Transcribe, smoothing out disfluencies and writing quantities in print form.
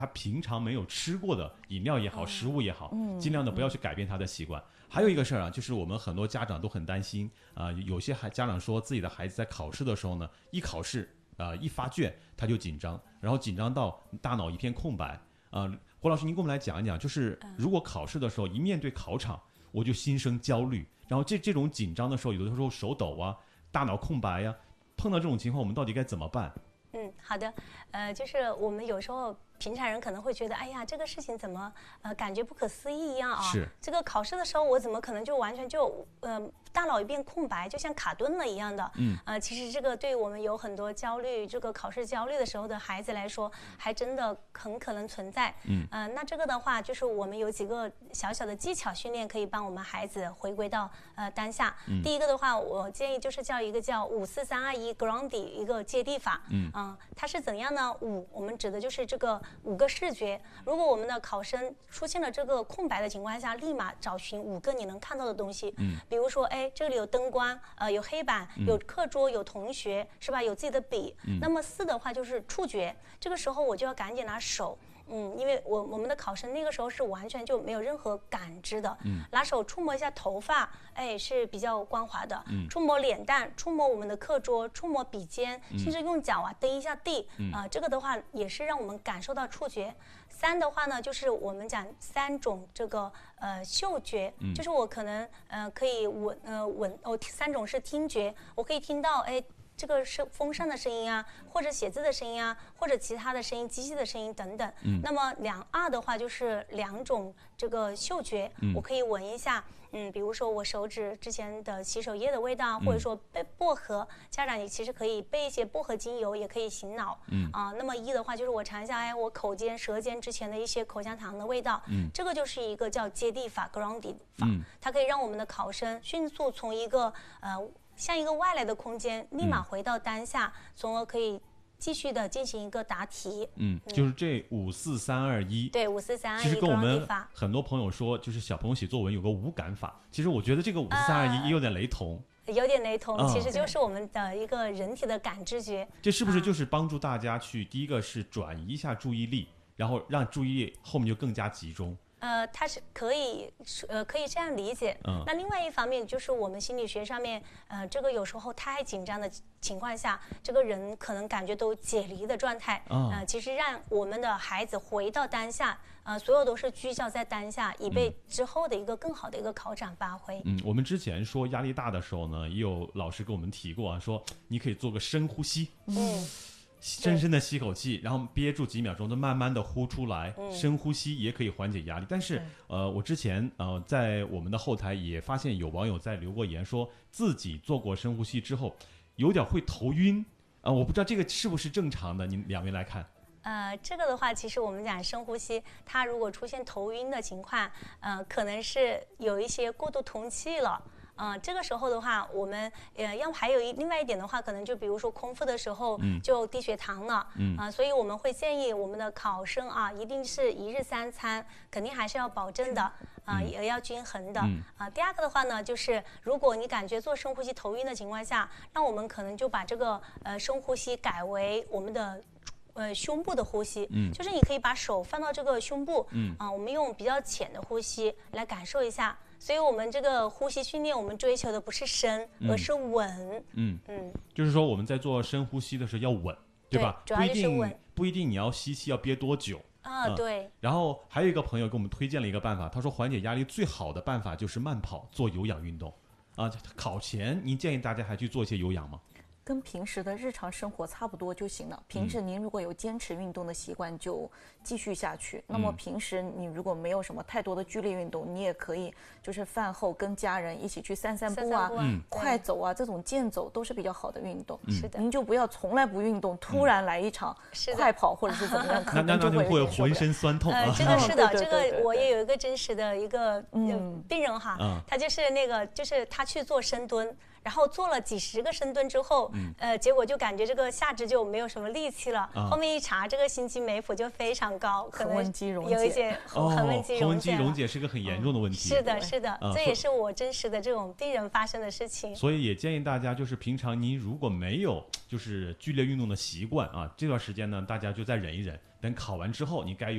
他平常没有吃过的饮料也好，食物也好，尽量的不要去改变他的习惯。还有一个事儿啊，就是我们很多家长都很担心有些家长说自己的孩子在考试的时候呢，一考试一发卷他就紧张，然后紧张到大脑一片空白胡老师，您给我们来讲一讲，就是如果考试的时候一面对考场，我就心生焦虑，然后这种紧张的时候，有的时候手抖啊，大脑空白呀，碰到这种情况，我们到底该怎么办？ 好的，就是我们有时候平常人可能会觉得，哎呀，这个事情怎么感觉不可思议一样啊？ 是这个考试的时候，我怎么可能就完全就大脑一片空白，就像卡顿了一样的？其实这个对我们有很多焦虑，这个考试焦虑的时候的孩子来说，还真的很可能存在。那这个的话，就是我们有几个小小的技巧训练，可以帮我们孩子回归到当下。第一个的话，我建议就是叫一个叫54321 grounding 一个接地法。它是怎样呢？我们指的就是这个5个视觉。如果我们的考生出现了这个空白的情况下，立马找寻5个你能看到的东西。比如说，这里有灯光，有黑板，有课桌，有同学，是吧？有自己的笔。那么4的话就是触觉，这个时候我就要赶紧拿手。因为我们的考生那个时候是完全就没有任何感知的，拿手触摸一下头发，是比较光滑的，触摸脸蛋，触摸我们的课桌，触摸笔尖，甚至用脚蹬一下地，这个的话也是让我们感受到触觉。3的话呢，就是我们讲3种这个嗅觉，就是我可能可以3种是听觉，我可以听到这个是风扇的声音啊，或者写字的声音啊，或者其他的声音，机器的声音等等。那么2的话就是2种这个嗅觉，我可以闻一下，比如说我手指之前的洗手液的味道，或者说薄荷，家长也其实可以备一些薄荷精油，也可以醒脑。那么1的话就是我尝一下，我口尖、舌尖之前的一些口香糖的味道。这个就是一个叫接地法 （grounding 法），它可以让我们的考生迅速从一个像一个外来的空间，立马回到当下，从而可以继续的进行一个答题。 就是这54321。对 ，54321。 其实跟我们很多朋友说，就是小朋友写作文有个五感法。其实我觉得这个54321也有点雷同。 有点雷同，其实就是我们的一个人体的感知觉。 这是不是就是帮助大家去第一个是转移一下注意力，然后让注意力后面就更加集中？ 它是可以这样理解。那另外一方面就是我们心理学上面，这个有时候太紧张的情况下，这个人可能感觉都解离的状态。其实让我们的孩子回到当下，所有都是聚焦在当下，以备之后的一个更好的一个考场发挥。 我们之前说压力大的时候呢，也有老师跟我们提过说你可以做个深呼吸。深深的吸口气，然后憋住几秒钟，再慢慢的呼出来。深呼吸也可以缓解压力。但是我之前在我们的后台也发现有网友在留过言，说自己做过深呼吸之后有点会头晕。我不知道这个是不是正常的，您2位来看。 这个的话，其实我们讲深呼吸，它如果出现头晕的情况，可能是有一些过度通气了。这个时候的话，我们还有另外一点的话，可能就比如说空腹的时候就低血糖了。所以我们会建议我们的考生一定是1日3餐，肯定还是要保证的，也要均衡的。第二个的话呢，就是如果你感觉做深呼吸头晕的情况下，那我们可能就把这个深呼吸改为我们的胸部的呼吸。就是你可以把手放到这个胸部，我们用比较浅的呼吸来感受一下。所以我们这个呼吸训练，我们追求的不是深，而是稳。 就是说我们在做深呼吸的时候要稳，对吧？ 主要就是稳。 不一定你要吸气要憋多久。 对。 然后还有一个朋友给我们推荐了一个办法，他说缓解压力最好的办法就是慢跑，做有氧运动。考前您建议大家还去做一些有氧吗？ 跟平时的日常生活差不多就行了。平时您如果有坚持运动的习惯，就继续下去。那么平时你如果没有什么太多的剧烈运动，你也可以就是饭后跟家人一起去散散步啊，快走啊，这种健走都是比较好的运动。 是的， 您就不要从来不运动，突然来一场快跑或者是怎么样，可能就会浑身酸痛。 这个是的，这个我也有一个真实的一个病人哈，他就是就是他去做深蹲。 然后做了几10个深蹲之后，结果就感觉这个下肢就没有什么力气了。后面一查，这个心肌酶谱就非常高，可能有一些横纹肌溶解是个很严重的问题。 是的，是的，这也是我真实的这种病人发生的事情。 所以也建议大家，就是平常您如果没有就是剧烈运动的习惯啊，这段时间呢，大家就再忍一忍，等考完之后，你该有